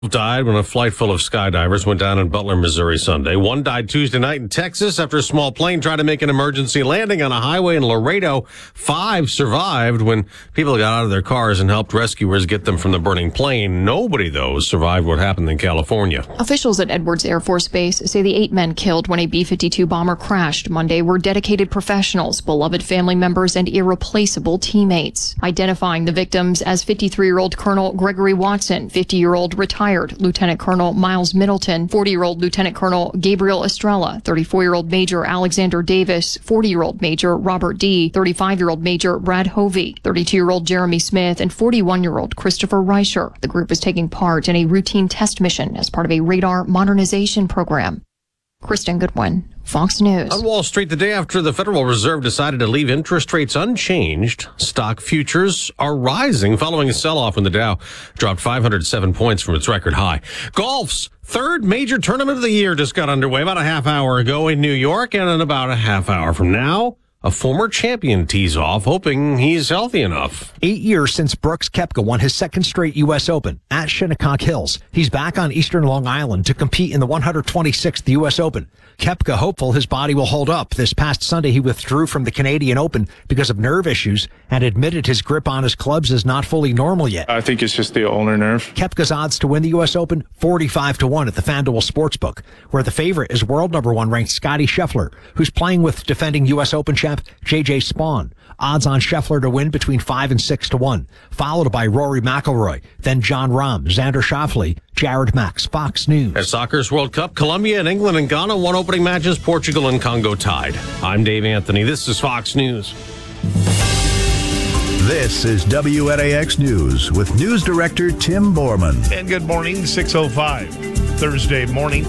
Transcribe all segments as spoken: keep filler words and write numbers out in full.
Died when a flight full of skydivers went down in Butler, Missouri Sunday. One died Tuesday night in Texas after a small plane tried to make an emergency landing on a highway in Laredo. Five survived when people got out of their cars and helped rescuers get them from the burning plane. Nobody, though, survived what happened in California. Officials at Edwards Air Force Base say the eight men killed when a B fifty-two bomber crashed Monday were dedicated professionals, beloved family members, and irreplaceable teammates. Identifying the victims as fifty-three-year-old Colonel Gregory Watson, fifty-year-old retired Lieutenant Colonel Miles Middleton, forty-year-old Lieutenant Colonel Gabriel Estrella, thirty-four-year-old Major Alexander Davis, forty-year-old Major Robert D., thirty-five-year-old Major Brad Hovey, thirty-two-year-old Jeremy Smith, and forty-one-year-old Christopher Reicher. The group is taking part in a routine test mission as part of a radar modernization program. Kristen Goodwin, Fox News. On Wall Street, the day after the Federal Reserve decided to leave interest rates unchanged, stock futures are rising following a sell-off when the Dow dropped five hundred seven points from its record high. Golf's third major tournament of the year just got underway about a half hour ago in New York, and in about a half hour from now, a former champion tees off, hoping he's healthy enough. Eight years since Brooks Koepka won his second straight U S Open at Shinnecock Hills. He's back on Eastern Long Island to compete in the one hundred twenty-sixth U S Open. Koepka hopeful his body will hold up. This past Sunday, he withdrew from the Canadian Open because of nerve issues and admitted his grip on his clubs is not fully normal yet. I think it's just the ulnar nerve. Koepka's odds to win the U S Open, forty-five to one at the FanDuel Sportsbook, where the favorite is world number one ranked Scottie Scheffler, who's playing with defending U S Open champ J J Spawn. Odds on Scheffler to win between five and six to one, followed by Rory McIlroy, then John Rahm, Xander Schauffele, Jared Max, Fox News. At Soccer's World Cup, Colombia and England and Ghana won opening matches. Portugal and Congo tied. I'm Dave Anthony. This is Fox News. This is W N A X News with News Director Tim Borman. And good morning, six oh five, Thursday morning.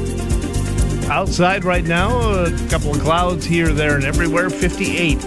Outside right now, a couple of clouds here, there, and everywhere. fifty-eight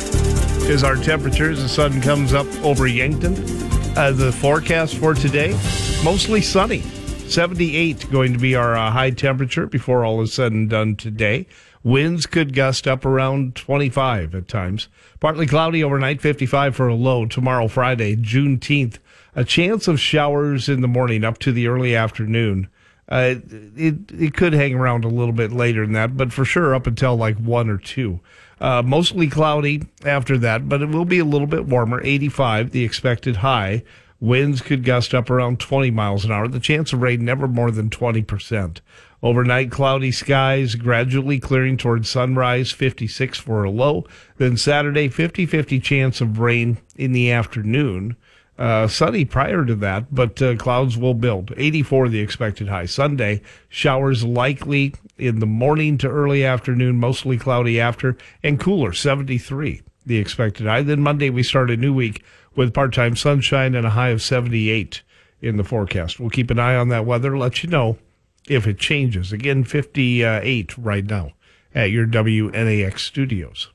is our temperature as the sun comes up over Yankton. Uh, the forecast for today, mostly sunny. seventy-eight going to be our uh, high temperature before all is said and done today. Winds could gust up around twenty-five at times. Partly cloudy overnight, fifty-five for a low. Tomorrow, Friday, Juneteenth. A chance of showers in the morning up to the early afternoon. Uh, it it could hang around a little bit later than that, but for sure up until like one or two. Uh, mostly cloudy after that, but it will be a little bit warmer. eighty-five, the expected high. Winds could gust up around twenty miles an hour. The chance of rain never more than twenty percent. Overnight, cloudy skies gradually clearing towards sunrise, fifty-six for a low. Then Saturday, fifty-fifty chance of rain in the afternoon. Uh, sunny prior to that, but uh, clouds will build. eighty-four the expected high. Sunday, showers likely in the morning to early afternoon, mostly cloudy after, and cooler, seventy-three the expected high. Then Monday, we start a new week with part-time sunshine and a high of seventy-eight in the forecast. We'll keep an eye on that weather, let you know if it changes. Again, fifty-eight right now at your W N A X studios.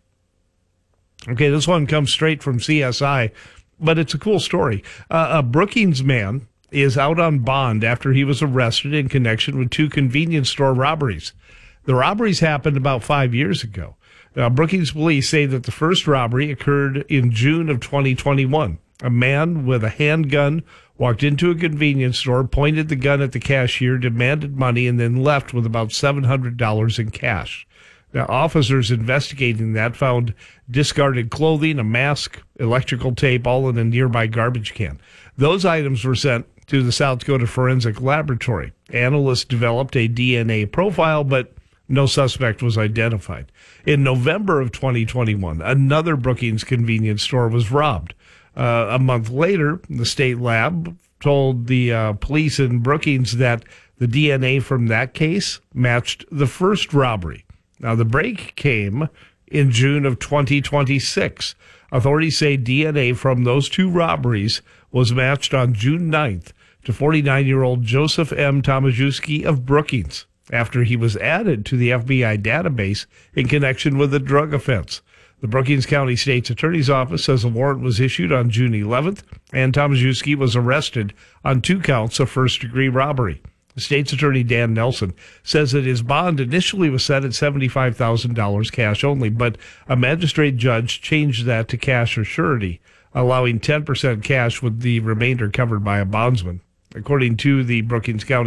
Okay, this one comes straight from C S I. But it's a cool story. Uh, a Brookings man is out on bond after he was arrested in connection with two convenience store robberies. The robberies happened about five years ago. Now, Brookings police say that the first robbery occurred in June of twenty twenty-one. A man with a handgun walked into a convenience store, pointed the gun at the cashier, demanded money, and then left with about seven hundred dollars in cash. Now, officers investigating that found discarded clothing, a mask, electrical tape, all in a nearby garbage can. Those items were sent to the South Dakota Forensic Laboratory. Analysts developed a D N A profile, but no suspect was identified. In November of twenty twenty-one, another Brookings convenience store was robbed. Uh, a month later, the state lab told the uh, police in Brookings that the D N A from that case matched the first robbery. Now, the break came in June of twenty twenty-six. Authorities say D N A from those two robberies was matched on June ninth to forty-nine-year-old Joseph M. Tomaszewski of Brookings after he was added to the F B I database in connection with a drug offense. The Brookings County State's Attorney's Office says a warrant was issued on June eleventh, and Tomaszewski was arrested on two counts of first-degree robbery. State's Attorney Dan Nelson says that his bond initially was set at seventy-five thousand dollars cash only, but a magistrate judge changed that to cash or surety, allowing ten percent cash with the remainder covered by a bondsman. According to the Brookings County